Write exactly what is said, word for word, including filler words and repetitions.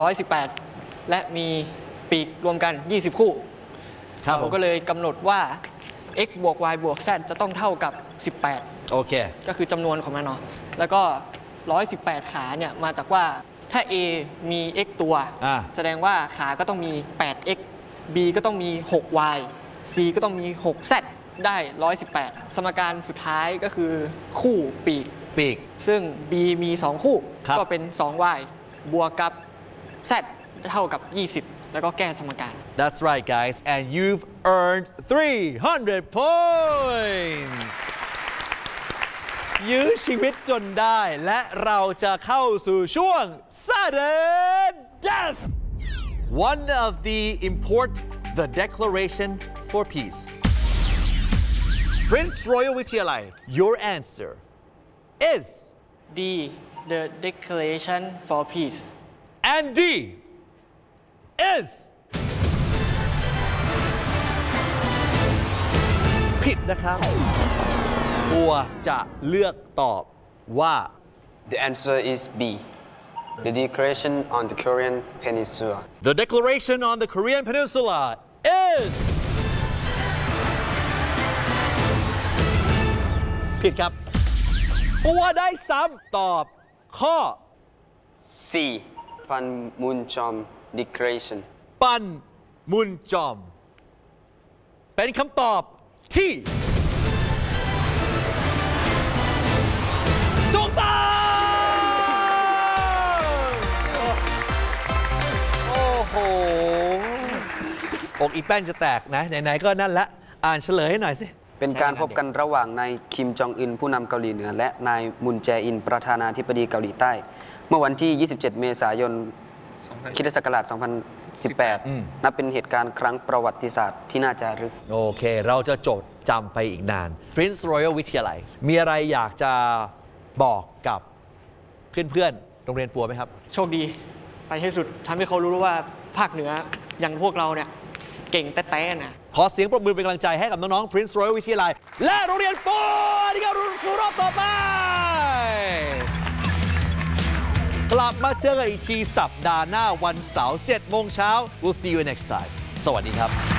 ร้อยสิบแปดและมีปีกรวมกันยี่สิบคู่เราก็เลยกำหนดว่า x บวก y บวก z จะต้องเท่ากับสิบแปดโอเคก็คือจำนวนของมันเนาะแล้วก็หนึ่งร้อยสิบแปดขาเนี่ยมาจากว่าถ้า a มี x ตัวแสดงว่าขาก็ต้องมี แปด x b ก็ต้องมี หก y c ก็ต้องมี หก z ได้หนึ่งร้อยสิบแปดสมการสุดท้ายก็คือคู่ปีกปีกซึ่ง b มีสองคู่ก็เป็น สอง y บวกกับ z เท่ากับยี่สิบแล้วก็แก้สมการ That's right guys and you've earned three hundred points ยื้อชีวิตจนได้และเราจะเข้าสู่ช่วง Sudden Death One of the import the Declaration for Peace Prince Royal วิทยาลัย Your answer is D the Declaration for Peace and D is ผิดนะครับบัวจะเลือกตอบว่า The answer is B The Declaration on the Korean Peninsula The Declaration on the Korean Peninsula is ผิดครับบัวได้ซ้ำตอบข้อ C Panmunjom Declaration ปันมุนจอมเป็นคำตอบที่ถูกต้องโอ้โหอกอีแป้นจะแตกนะไหนๆก็นั่นละอ่านเฉลยให้หน่อยสิเป็นการพบกันระหว่างนายคิมจองอึนผู้นำเกาหลีเหนือและนายมุนแจอินประธานาธิบดีเกาหลีใต้เมื่อวันที่ ยี่สิบเจ็ด เมษายน คริสตศักราช สองพันสิบแปด นับเป็นเหตุการณ์ครั้งประวัติศาสตร์ที่น่าจารึกโอเคเราจะจดจำไปอีกนาน Prince Royal วิทยาลัยมีอะไรอยากจะบอกกับเพื่อนๆโรงเรียนปัวไหมครับโชคดีไปให้สุดทำให้เขารู้ว่าภาคเหนืออย่างพวกเราเนี่ยเก่งแต่แต่นะขอเสียงปรบมือเป็นกำลังใจให้กับน้องๆ Prince Royal วิทยาลัยและโรงเรียนปัวที่เข้าสู่รอบต่อไปกลับมาเจอกันอีกทีสัปดาห์หน้าวันเสาร์เจ็ดโมงเช้า We'll see you next time สวัสดีครับ